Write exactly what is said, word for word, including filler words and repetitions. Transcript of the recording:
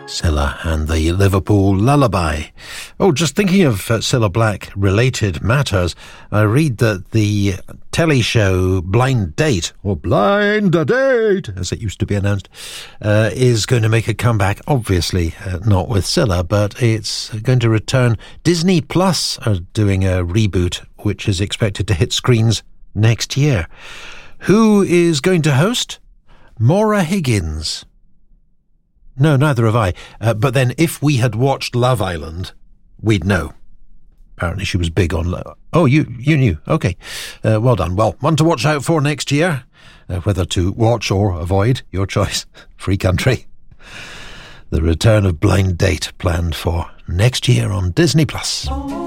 Cilla and the Liverpool Lullaby. Oh, just thinking of uh, Cilla Black-related matters, I read that the telly show Blind Date, or Blind Date, as it used to be announced, uh, is going to make a comeback. Obviously, uh, not with Cilla, but it's going to return. Disney Plus are doing a reboot, which is expected to hit screens next year. Who is going to host? Maura Higgins. No, neither have I. Uh, but then if we had watched Love Island, we'd know. Apparently she was big on... Lo- oh, you you knew. Okay. Uh, well done. Well, one to watch out for next year. Uh, whether to watch or avoid, your choice. Free country. The return of Blind Date planned for next year on Disney Plus.